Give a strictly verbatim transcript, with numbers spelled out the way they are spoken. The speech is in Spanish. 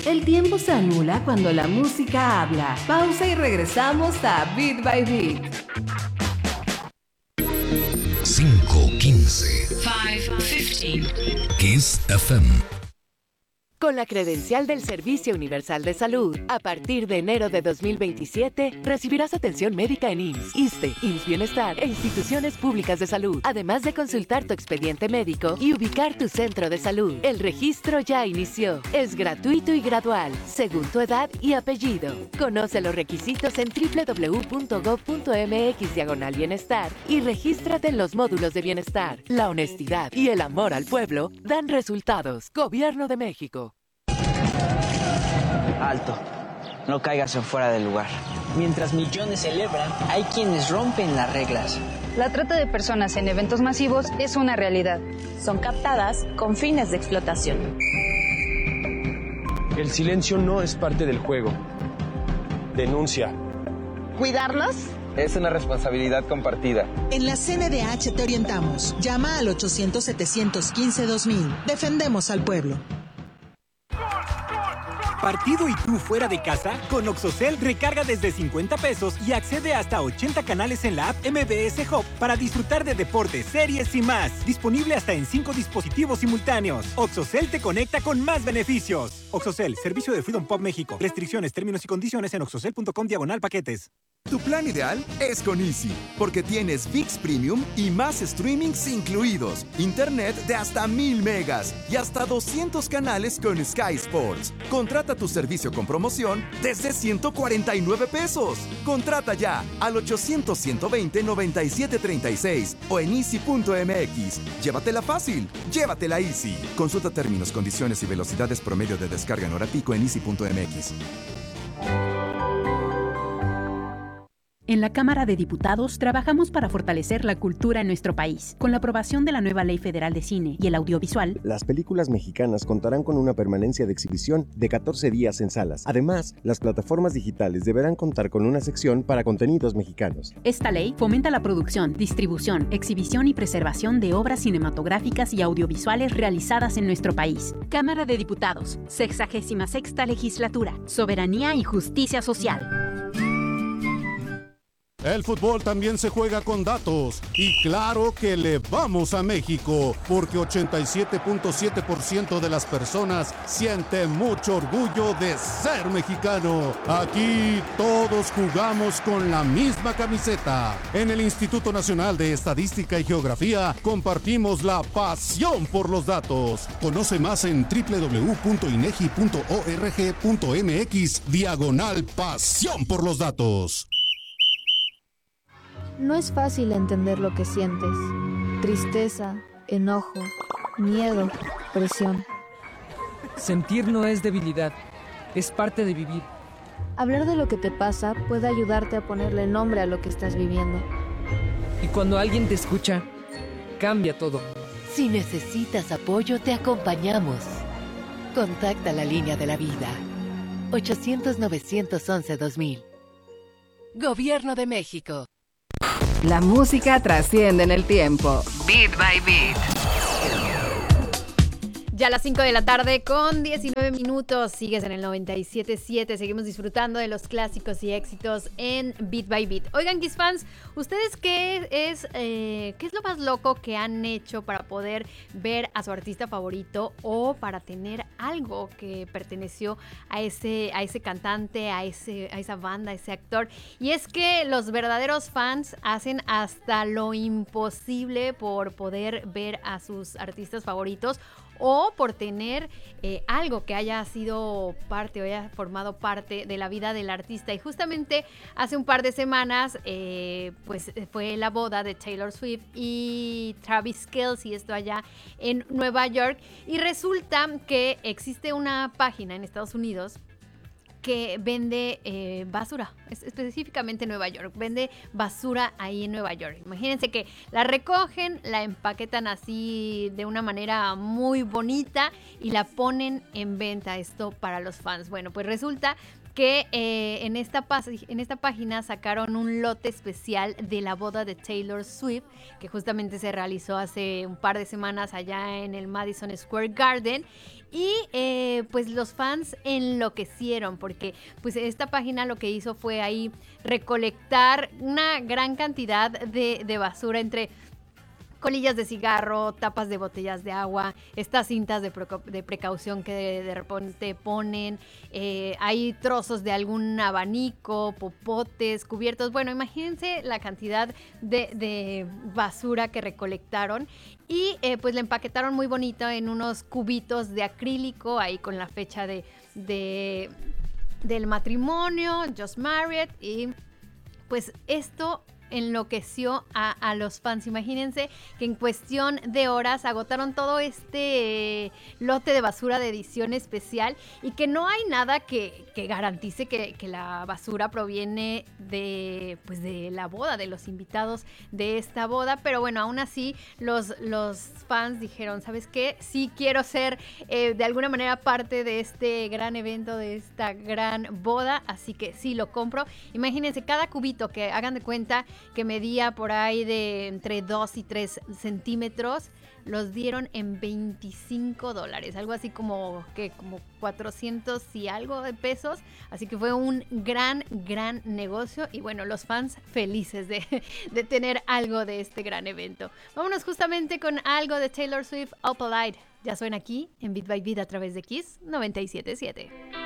El tiempo se anula cuando la música habla. Pausa y regresamos a Beat by Beat. cinco quince. cinco quince. Kiss F M. Con la credencial del Servicio Universal de Salud, a partir de enero de dos mil veintisiete, recibirás atención médica en I M S S, ISSSTE, I M S S Bienestar e instituciones públicas de salud, además de consultar tu expediente médico y ubicar tu centro de salud. El registro ya inició. Es gratuito y gradual, según tu edad y apellido. Conoce los requisitos en doble u doble u doble u punto gob punto eme equis diagonal bienestar y regístrate en los módulos de bienestar. La honestidad y el amor al pueblo dan resultados. Gobierno de México. Alto, no caigas en fuera del lugar. Mientras millones celebran, hay quienes rompen las reglas. La trata de personas en eventos masivos es una realidad. Son captadas con fines de explotación. El silencio no es parte del juego. Denuncia. ¿Cuidarlos? Es una responsabilidad compartida. En la C N D H te orientamos. Llama al ochocientos, setecientos quince, dos mil. Defendemos al pueblo. ¿Partido y tú fuera de casa? Con Oxocel recarga desde cincuenta pesos y accede hasta ochenta canales en la app M B S Hub para disfrutar de deportes, series y más. Disponible hasta en cinco dispositivos simultáneos. Oxocel te conecta con más beneficios. Oxocel, servicio de Freedom Pop México. Restricciones, términos y condiciones en oxocel punto com diagonal paquetes. Tu plan ideal es con Easy, porque tienes ViX Premium y más streamings incluidos, internet de hasta mil megas y hasta doscientos canales con Sky Sports. Contrata tu servicio con promoción desde ciento cuarenta y nueve pesos. Contrata ya al ochocientos, ciento veinte, noventa y siete treinta y seis o en easy punto eme equis. Llévatela fácil, llévatela Easy. Consulta términos, condiciones y velocidades promedio de descarga en hora pico en easy punto eme equis. En la Cámara de Diputados trabajamos para fortalecer la cultura en nuestro país. Con la aprobación de la nueva Ley Federal de Cine y el Audiovisual, las películas mexicanas contarán con una permanencia de exhibición de catorce días en salas. Además, las plataformas digitales deberán contar con una sección para contenidos mexicanos. Esta ley fomenta la producción, distribución, exhibición y preservación de obras cinematográficas y audiovisuales realizadas en nuestro país. Cámara de Diputados, sexagésima sexta Legislatura. Soberanía y justicia social. El fútbol también se juega con datos y claro que le vamos a México porque ochenta y siete punto siete por ciento de las personas siente mucho orgullo de ser mexicano. Aquí todos jugamos con la misma camiseta. En el Instituto Nacional de Estadística y Geografía compartimos la pasión por los datos. Conoce más en doble u doble u doble u punto inegi punto org punto eme equis diagonal pasión por los datos. No es fácil entender lo que sientes. Tristeza, enojo, miedo, presión. Sentir no es debilidad, es parte de vivir. Hablar de lo que te pasa puede ayudarte a ponerle nombre a lo que estás viviendo. Y cuando alguien te escucha, cambia todo. Si necesitas apoyo, te acompañamos. Contacta la línea de la vida. ochocientos, novecientos once, dos mil. Gobierno de México. La música trasciende en el tiempo. Beat by Beat. Ya a las cinco de la tarde con diecinueve minutos, sigues en el noventa y siete punto siete, seguimos disfrutando de los clásicos y éxitos en Beat by Beat. Oigan, Kiss fans, ¿ustedes qué es, eh, qué es lo más loco que han hecho para poder ver a su artista favorito o para tener algo que perteneció a ese, a ese cantante, a, ese, a esa banda, a ese actor? Y es que los verdaderos fans hacen hasta lo imposible por poder ver a sus artistas favoritos o por tener eh, algo que haya sido parte o haya formado parte de la vida del artista. Y justamente hace un par de semanas eh, pues fue la boda de Taylor Swift y Travis Kelce, esto allá en Nueva York, y resulta que existe una página en Estados Unidos que vende eh, basura, específicamente en Nueva York, vende basura ahí en Nueva York. Imagínense que la recogen, la empaquetan así de una manera muy bonita y la ponen en venta, esto para los fans. Bueno, pues resulta que eh, en, esta en esta página sacaron un lote especial de la boda de Taylor Swift, que justamente se realizó hace un par de semanas allá en el Madison Square Garden. Y eh, eh, pues los fans enloquecieron porque pues esta página lo que hizo fue ahí recolectar una gran cantidad de, de basura entre colillas de cigarro, tapas de botellas de agua, estas cintas de, preca- de precaución que de, de repente ponen, eh, hay trozos de algún abanico, popotes, cubiertos. Bueno, imagínense la cantidad de, de basura que recolectaron y eh, pues la empaquetaron muy bonito en unos cubitos de acrílico, ahí con la fecha de, de del matrimonio, just married, y pues esto enloqueció a, a los fans. Imagínense que en cuestión de horas agotaron todo este eh, lote de basura de edición especial y que no hay nada que, que garantice que, que la basura proviene de, pues de la boda, de los invitados de esta boda, pero bueno, aún así los, los fans dijeron, ¿sabes qué? Sí quiero ser eh, de alguna manera parte de este gran evento, de esta gran boda, así que sí lo compro. Imagínense cada cubito, que hagan de cuenta que medía por ahí de entre dos y tres centímetros, los dieron en veinticinco dólares, algo así como que como cuatrocientos y algo de pesos, así que fue un gran, gran negocio y bueno, los fans felices de, de tener algo de este gran evento. Vámonos justamente con algo de Taylor Swift, Opalite. Ya suena aquí en Beat by Beat a través de Kiss noventa y siete punto siete.